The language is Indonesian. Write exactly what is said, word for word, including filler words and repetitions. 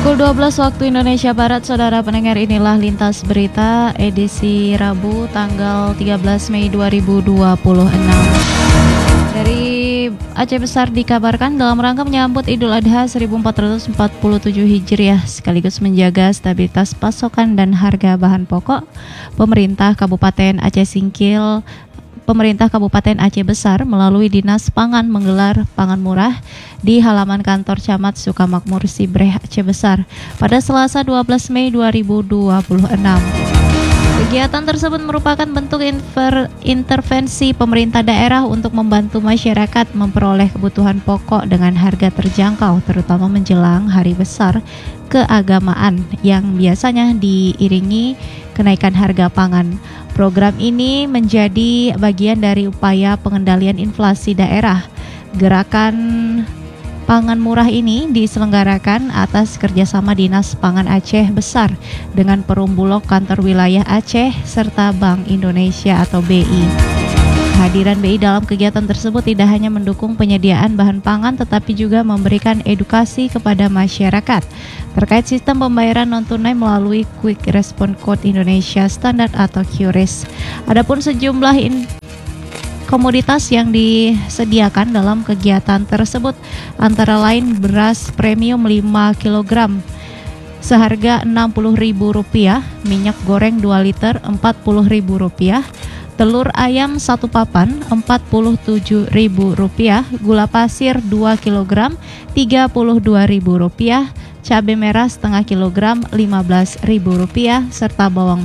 Pukul dua belas waktu Indonesia Barat, saudara pendengar, inilah Lintas Berita edisi Rabu tanggal tiga belas Mei dua ribu dua puluh enam. Dari Aceh Besar dikabarkan dalam rangka menyambut Idul Adha seribu empat ratus empat puluh tujuh Hijriah sekaligus menjaga stabilitas pasokan dan harga bahan pokok, pemerintah Kabupaten Aceh Singkil Pemerintah Kabupaten Aceh Besar melalui Dinas Pangan menggelar pangan murah di halaman kantor Camat Sukamakmur Sibreh Aceh Besar pada Selasa dua belas Mei dua ribu dua puluh enam. Kegiatan tersebut merupakan bentuk inter- intervensi pemerintah daerah untuk membantu masyarakat memperoleh kebutuhan pokok dengan harga terjangkau, terutama menjelang hari besar keagamaan yang biasanya diiringi kenaikan harga pangan. Program ini menjadi bagian dari upaya pengendalian inflasi daerah. Gerakan pangan murah ini diselenggarakan atas kerjasama Dinas Pangan Aceh Besar dengan Perum Bulog Kantor Wilayah Aceh serta Bank Indonesia atau B I. Kehadiran B I dalam kegiatan tersebut tidak hanya mendukung penyediaan bahan pangan tetapi juga memberikan edukasi kepada masyarakat terkait sistem pembayaran non-tunai melalui Quick Response Code Indonesia Standard atau Q R I S. Adapun sejumlah in- komoditas yang disediakan dalam kegiatan tersebut antara lain beras premium lima kilogram seharga enam puluh ribu rupiah, minyak goreng dua liter empat puluh ribu rupiah, telur ayam satu papan empat puluh tujuh ribu rupiah, gula pasir dua kilogram tiga puluh dua ribu rupiah, cabai merah setengah kilogram lima belas ribu rupiah, serta bawang